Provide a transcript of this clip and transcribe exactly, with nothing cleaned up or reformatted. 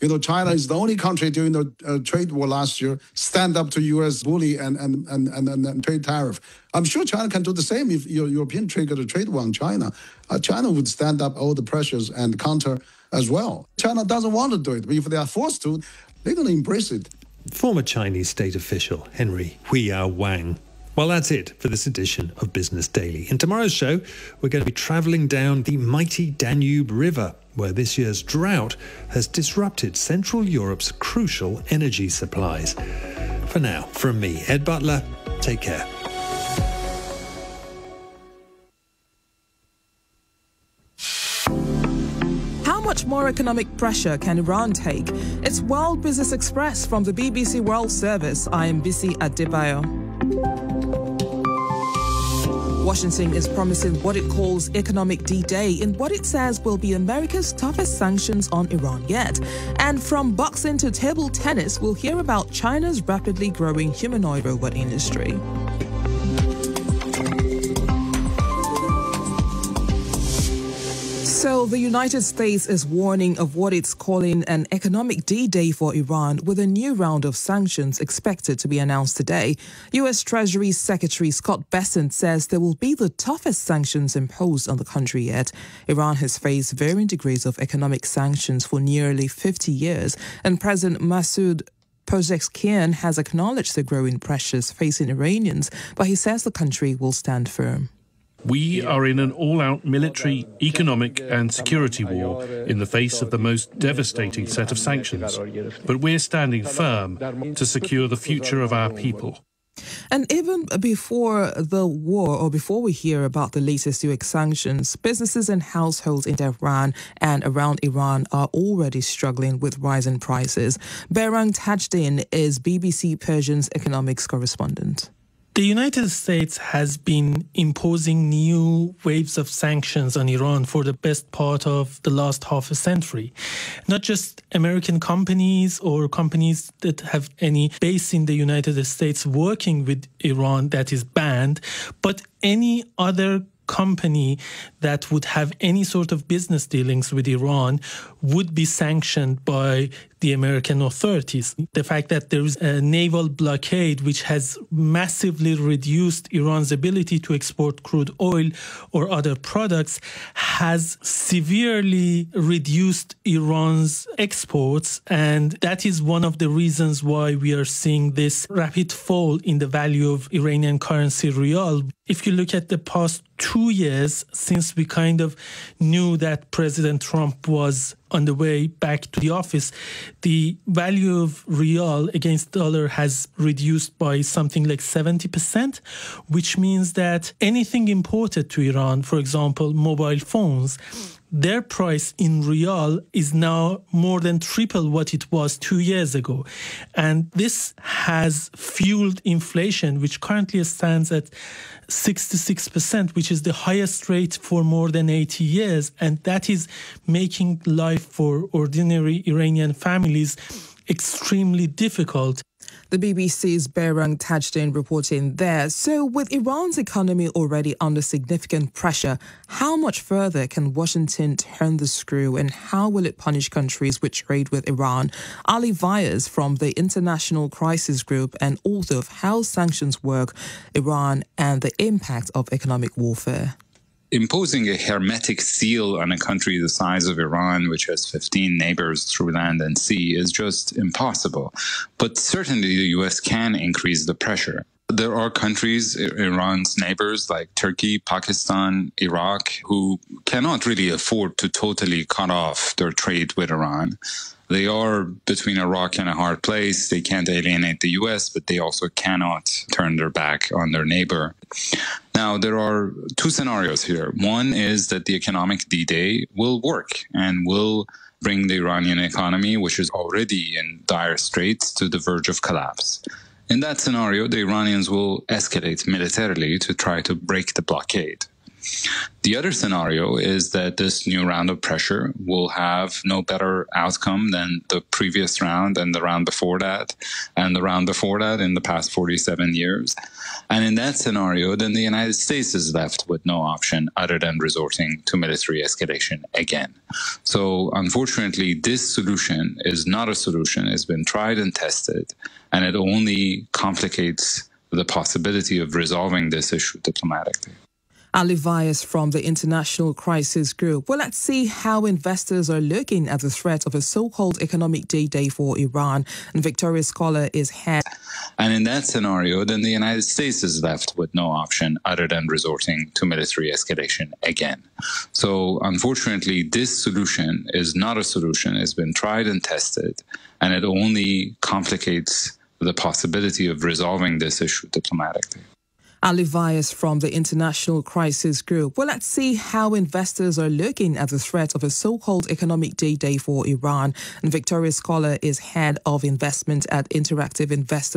You know, China is the only country during the uh, trade war last year stand up to U S bully and and, and, and, and, and trade tariff. I'm sure China can do the same if your European triggered a trade war on China. Uh, China would stand up all the pressures and counter as well. China doesn't want to do it, but if they are forced to, they're going to embrace it. Former Chinese state official Henry Huiyao Wang. Well, that's it for this edition of Business Daily. In tomorrow's show, we're going to be travelling down the mighty Danube River, where this year's drought has disrupted Central Europe's crucial energy supplies. For now, from me, Ed Butler, take care. How much more economic pressure can Iran take? It's World Business Express from the B B C World Service. I am Bisi Adebayo. Washington is promising what it calls Economic D-Day in what it says will be America's toughest sanctions on Iran yet. And from boxing to table tennis, we'll hear about China's rapidly growing humanoid robot industry. So the United States is warning of what it's calling an economic D-Day for Iran, with a new round of sanctions expected to be announced today. U S Treasury Secretary Scott Bessent says there will be the toughest sanctions imposed on the country yet. Iran has faced varying degrees of economic sanctions for nearly fifty years, and President Masoud Pezeshkian has acknowledged the growing pressures facing Iranians, but he says the country will stand firm. We are in an all-out military, economic and security war in the face of the most devastating set of sanctions. But we're standing firm to secure the future of our people. And even before the war, or before we hear about the latest U S sanctions, businesses and households in Tehran and around Iran are already struggling with rising prices. Behrang Tajdin is B B C Persian's economics correspondent. The United States has been imposing new waves of sanctions on Iran for the best part of the last half a century. Not just American companies or companies that have any base in the United States working with Iran that is banned, but any other company that would have any sort of business dealings with Iran would be sanctioned by the American authorities. The fact that there is a naval blockade which has massively reduced Iran's ability to export crude oil or other products has severely reduced Iran's exports, and that is one of the reasons why we are seeing this rapid fall in the value of Iranian currency rial. If you look at the past two years since we kind of knew that President Trump was on the way back to the office, the value of rial against dollar has reduced by something like seventy percent, which means that anything imported to Iran, for example, mobile phones, their price in rial is now more than triple what it was two years ago. And this has fueled inflation, which currently stands at sixty-six percent, which is the highest rate for more than eighty years. And that is making life for ordinary Iranian families extremely difficult. The B B C's Behrang Tajdin reporting there. So with Iran's economy already under significant pressure, how much further can Washington turn the screw, and how will it punish countries which trade with Iran? Ali Vyas from the International Crisis Group and author of How Sanctions Work, Iran and the Impact of Economic Warfare. Imposing a hermetic seal on a country the size of Iran, which has fifteen neighbors through land and sea, is just impossible. But certainly the U S can increase the pressure. There are countries, Iran's neighbors like Turkey, Pakistan, Iraq, who cannot really afford to totally cut off their trade with Iran. They are between a rock and a hard place. They can't alienate the U S, but they also cannot turn their back on their neighbor. Now, there are two scenarios here. One is that the economic D-Day will work and will bring the Iranian economy, which is already in dire straits, to the verge of collapse. In that scenario, the Iranians will escalate militarily to try to break the blockade. The other scenario is that this new round of pressure will have no better outcome than the previous round and the round before that and the round before that in the past forty-seven years. And in that scenario, then the United States is left with no option other than resorting to military escalation again. So unfortunately, this solution is not a solution. It's been tried and tested, and it only complicates the possibility of resolving this issue diplomatically. Ali Vyas from the International Crisis Group. Well, let's see how investors are looking at the threat of a so-called economic D-Day for Iran. And Victoria Scholar is head. And in that scenario, then the United States is left with no option other than resorting to military escalation again. So unfortunately, this solution is not a solution. It's been tried and tested, and it only complicates the possibility of resolving this issue diplomatically. Ali Vyas from the International Crisis Group. Well, let's see how investors are looking at the threat of a so-called economic D-Day for Iran. And Victoria Scholar is head of investment at Interactive Investor.